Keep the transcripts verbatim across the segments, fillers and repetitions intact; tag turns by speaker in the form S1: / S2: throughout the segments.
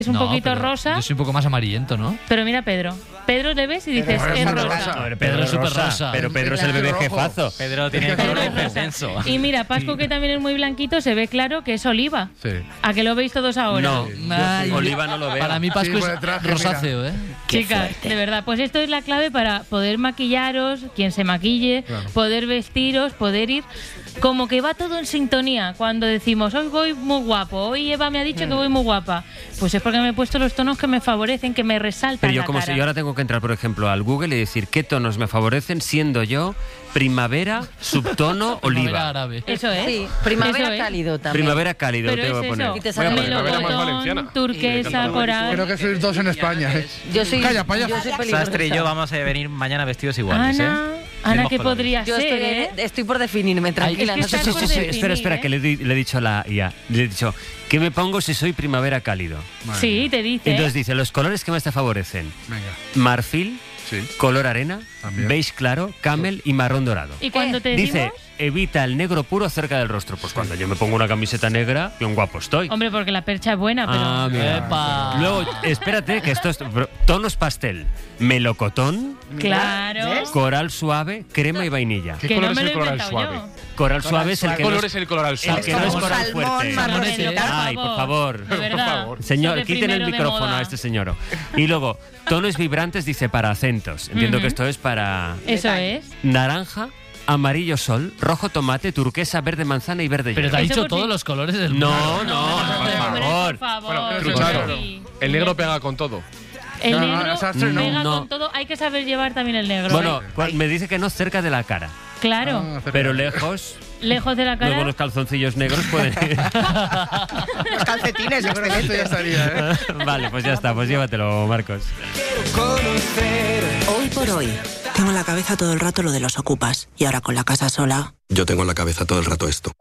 S1: es un
S2: no,
S1: poquito rosa.
S2: Yo soy un poco más amarillento, ¿no?
S1: Pero mira Pedro. Pedro le ves y dices,
S3: Pero
S1: es,
S3: es
S1: rosa.
S3: rosa.
S4: Pedro,
S2: Pedro es súper
S4: rosa,
S2: rosa.
S4: Pero Pedro es el bebé
S3: rojo.
S4: jefazo.
S5: Pedro tiene
S1: Pedro
S5: color
S1: es rosa.
S5: intenso.
S1: Y mira, Pascu, que también es muy blanquito, se ve claro que es oliva.
S3: Sí.
S1: ¿A que lo veis todos ahora?
S4: No,
S2: Ay,
S4: Oliva no lo veo.
S2: Para mí Pascu
S3: Sí, por el
S2: es
S3: traje,
S2: rosáceo, ¿eh?
S1: Chicas, de verdad, pues esto es la clave para poder maquillaros, quien se maquille,
S3: Claro.
S1: poder vestiros, poder ir como que va todo en sintonía. Cuando decimos, hoy voy muy guapo, hoy Eva me ha dicho que voy muy guapa, pues es porque me he puesto los tonos que me favorecen, que me resaltan
S4: Pero yo
S1: la
S4: como
S1: cara.
S4: si yo ahora tengo que entrar, por ejemplo, al Google y decir qué tonos me favorecen, siendo yo primavera, subtono,
S2: Primavera
S4: oliva.
S2: árabe.
S1: Eso es.
S6: Sí, primavera
S1: Eso es.
S6: cálido también.
S4: Primavera cálido,
S1: Pero
S4: tengo
S1: es
S4: que poner.
S1: eso,
S6: Y te
S4: Voy a
S6: sale
S4: poner.
S7: Primavera más
S1: melocotón,
S7: valenciana.
S1: turquesa, coral.
S3: Creo que sois dos en España, ¿eh?
S6: Yo soy,
S3: Calla, payaso.
S6: yo soy peligrosa.
S5: Sastre y yo vamos a venir mañana vestidos iguales,
S1: Ana,
S5: ¿eh?
S1: Ana,
S5: Mismos
S1: ¿qué
S5: colores.
S1: podría
S6: Yo
S1: ser,
S6: estoy,
S1: eh?
S6: estoy por definirme, tranquila.
S1: Ay, es
S6: no
S1: que
S6: te
S1: estás por
S6: preocupes.
S1: definir,
S4: Espera, espera,
S1: ¿eh?
S4: que le, di- le he dicho a la I A. Le he dicho, ¿qué me pongo si soy primavera cálido?
S1: Sí, te dice.
S4: Entonces dice, los colores que más te favorecen.
S3: Venga.
S4: Marfil,
S3: Sí.
S4: color arena,
S3: También.
S4: beige claro, camel y marrón dorado.
S1: Y cuando te
S4: Dice,
S1: decimos,
S4: evita el negro puro cerca del rostro. Pues cuando yo me pongo una camiseta negra, bien guapo estoy.
S1: hombre, porque la percha es buena, pero...
S4: Ah, mira.
S2: Epa.
S4: Luego, espérate, que esto es tonos pastel, melocotón,
S1: Claro.
S4: coral suave, crema y vainilla.
S7: ¿Qué
S1: Que
S7: color
S1: no
S7: es
S1: me
S7: el
S1: lo he
S7: coral
S1: inventado
S7: suave?
S1: yo.
S4: Coral suave es el
S7: ¿Qué
S4: que no
S7: color
S4: es,
S7: es el coral
S4: el
S7: suave?
S4: que no es
S6: Salmón,
S4: coral fuerte.
S6: marronero.
S4: Ay, por favor.
S1: De verdad.
S7: favor.
S4: Señor,
S1: Soy de
S4: quiten el
S1: primero de
S4: micrófono
S1: moda.
S4: a este señor. Y luego, tonos vibrantes dice para acentos. Entiendo
S1: Ujú.
S4: que esto es para
S1: Eso es.
S4: naranja, amarillo sol, rojo tomate, turquesa, verde manzana y verde
S2: Pero te
S4: hielo.
S2: ha
S1: Eso
S2: dicho
S1: por
S2: todos
S1: ti.
S2: los colores del mundo.
S4: No, no,
S1: Hombre,
S4: por favor.
S1: por favor.
S7: Bueno,
S3: Eso
S7: Truchado.
S1: Sí.
S7: El negro pega con todo.
S1: El
S3: No, no,
S1: negro
S3: sastre no.
S1: pega
S4: No.
S1: con todo. Hay que saber llevar también el negro.
S4: Bueno,
S1: ¿eh?
S4: cua- me dice que no cerca de la cara,
S1: Claro.
S3: Ah, cerca.
S4: pero lejos.
S1: Lejos de la
S4: Luego
S1: cara.
S4: los calzoncillos negros pueden ir.
S6: Los calcetines,
S3: Yo creo que esto ya estaría, ¿eh?
S4: Vale, pues ya está, pues llévatelo, Marcos.
S8: Hoy por hoy, tengo en la cabeza todo el rato lo de los ocupas. Y ahora con la casa sola...
S9: Yo tengo en la cabeza todo el rato esto.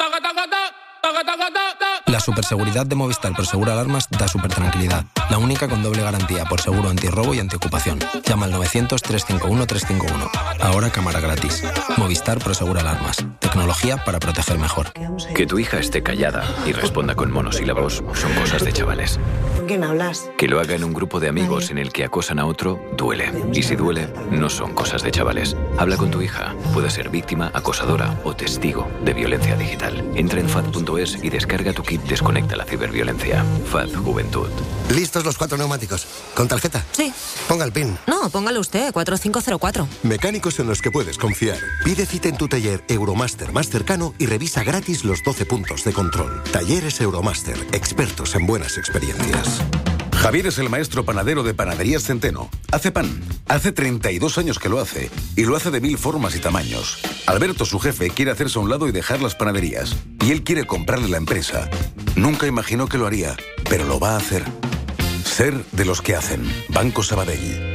S9: La superseguridad de Movistar Prosegura Alarmas da súper tranquilidad. La única con doble garantía por seguro antirrobo y antiocupación. Llama al novecientos, trescientos cincuenta y uno, trescientos cincuenta y uno. Ahora cámara gratis. Movistar Prosegura Alarmas. Tecnología para proteger mejor.
S10: Que tu hija esté callada y responda con monosílabos son cosas de chavales.
S8: ¿Con quién hablas?
S10: Que lo haga en un grupo de amigos en el que acosan a otro, duele. Y si duele, no son cosas de chavales. Habla con tu hija. Puede ser víctima, acosadora o testigo de violencia digital. Entra en fad punto es y descarga tu kit Desconecta la ciberviolencia. F A D Juventud.
S9: ¿Listos los cuatro neumáticos? ¿Con tarjeta?
S8: Sí.
S9: Ponga el PIN.
S8: No, póngale usted, cuatro cinco cero cuatro.
S9: Mecánicos en los que puedes confiar. Pide cita en tu taller Euromaster más cercano y revisa gratis los doce puntos de control. Talleres Euromaster. Expertos en buenas experiencias.
S11: Javier es el maestro panadero de Panaderías Centeno. Hace pan. Hace treinta y dos años que lo hace. Y lo hace de mil formas y tamaños. Alberto, su jefe, quiere hacerse a un lado y dejar las panaderías. Y él quiere comprarle la empresa. Nunca imaginó que lo haría, pero lo va a hacer. Ser de los que hacen. Banco Sabadell.